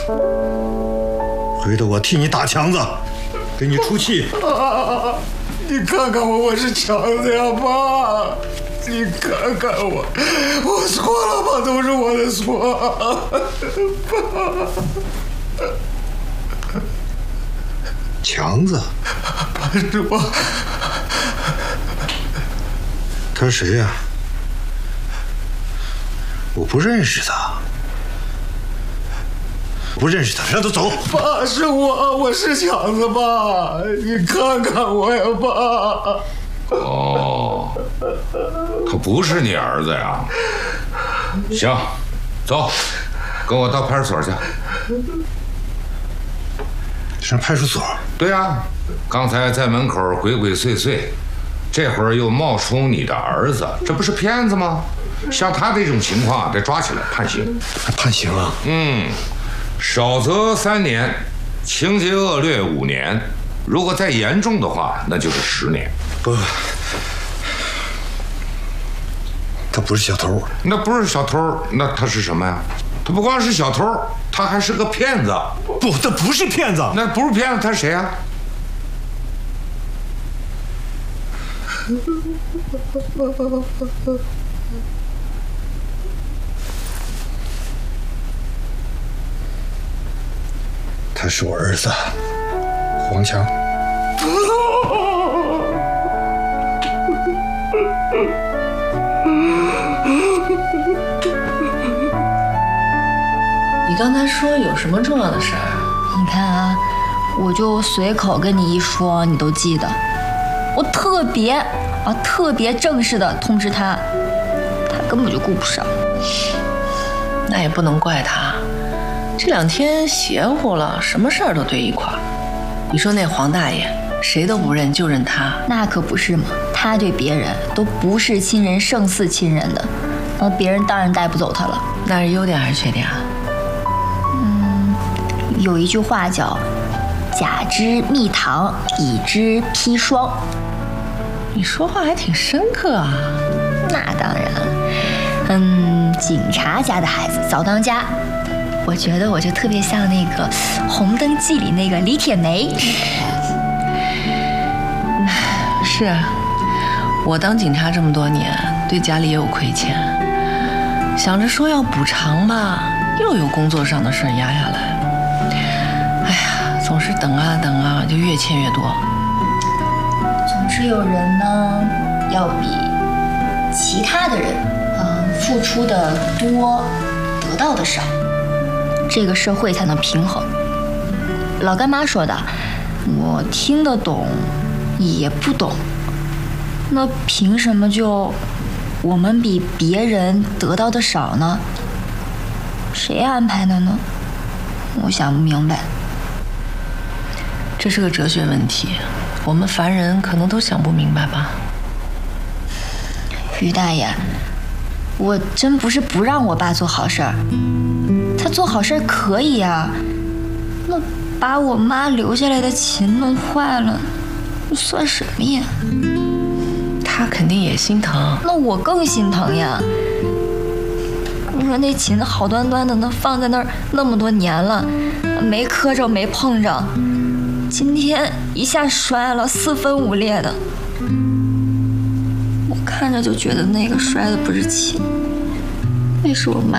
回头我替你打强子，给你出气。 你看看我是强子呀，爸！你看看我错了吧？都是我的错，爸。 强子， 爸是我。 他是谁呀？我不认识他，不认识他，让他走。 爸是我是强子，爸，你看看我呀，爸。 哦，他不是你儿子呀？行，走，跟我到派出所去。 上派出所？ 对啊，刚才在门口鬼鬼祟祟，这会儿又冒充你的儿子，这不是骗子吗？像他这种情况得抓起来判刑。 判刑啊？ 少则3年，情节恶劣5年，如果再严重的话，那就是10年。 不，他不是小偷。 那不是小偷，那他是什么呀？他不光是小偷，他还是个骗子。 不，他不是骗子。 那不是骗子，他是谁呀？ 他是我儿子，黄强。 你刚才说有什么重要的事儿？ 你看啊，我就随口跟你一说，你都记得。我特别正式的通知他，他根本就顾不上。 那也不能怪他，这2天邪乎了，什么事儿都堆一块儿。你说那黄大爷谁都不认，就认他。 那可不是嘛，他对别人都不是亲人胜似亲人的，那别人当然带不走他了。 那是优点还是缺点啊？ 有一句话叫“甲之蜜糖，乙之砒霜”。 你说话还挺深刻啊。 那当然，警察家的孩子早当家。我觉得我就特别像那个《红灯记》里那个李铁梅。 是啊，我当警察这么多年，对家里也有亏欠，想着说要补偿吧，又有工作上的事压下来。哎呀，总是等啊等啊，就越欠越多。 总之有人呢，要比其他的人，付出的多，得到的少，这个社会才能平衡。老干妈说的，我听得懂，也不懂。那凭什么就我们比别人得到的少呢？谁安排的呢？我想不明白。 这是个哲学问题，我们凡人可能都想不明白吧。 于大爷，我真不是不让我爸做好事儿，他做好事儿可以啊，那把我妈留下来的琴弄坏了，算什么呀？ 他肯定也心疼。 那我更心疼呀。你说那琴好端端的，那放在那儿那么多年了，没磕着没碰着，今天一下摔了，4分5裂的。我看着就觉得那个摔的不是琴，那是我妈。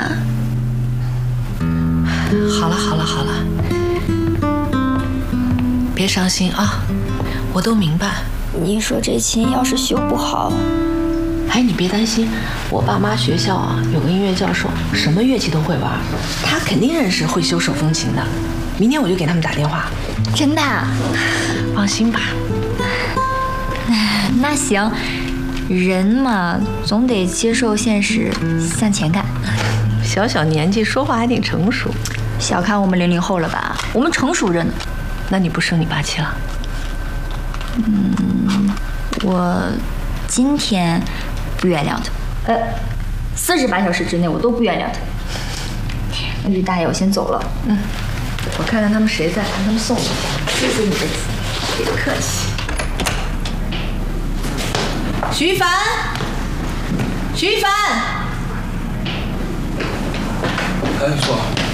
好了好了好了，别伤心啊，我都明白。 你说这琴要是修不好， 哎，你别担心，我爸妈学校啊有个音乐教授，什么乐器都会玩，他肯定认识会修手风琴的。明天我就给他们打电话。 真的？ 放心吧。 那行，人嘛总得接受现实，向前看。 小小年纪说话还挺成熟。 小看我们00后了吧？我们成熟着呢。 那你不生你87了？ 我今天不原谅他。48小时之内我都不原谅他。于大爷，我先走了。 我看看他们谁在，让他们送你。 谢谢你的别客气。 徐一凡，徐一凡。 哎，说。